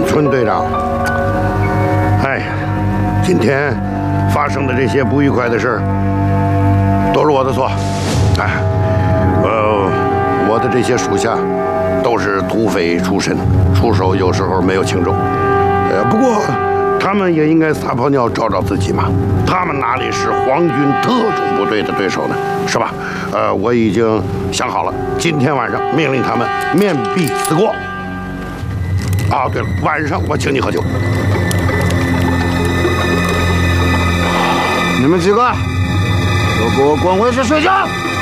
村队长，哎，今天发生的这些不愉快的事儿，都是我的错。哎，我的这些属下都是土匪出身，出手有时候没有轻重。不过他们也应该撒泡尿照照自己嘛。他们哪里是皇军特种部队的对手呢？是吧？我已经想好了，今天晚上命令他们面壁思过。啊，对了，晚上我请你喝酒。 你们几个都给我滚回去睡觉！